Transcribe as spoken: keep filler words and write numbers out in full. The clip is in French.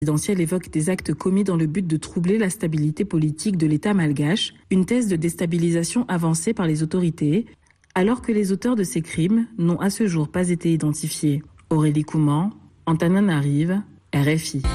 présidentielle évoque des actes commis dans le but de troubler la stabilité politique de l'État malgache, une thèse de déstabilisation avancée par les autorités, alors que les auteurs de ces crimes n'ont à ce jour pas été identifiés. Aurélie Couman, Antananarive, R F I.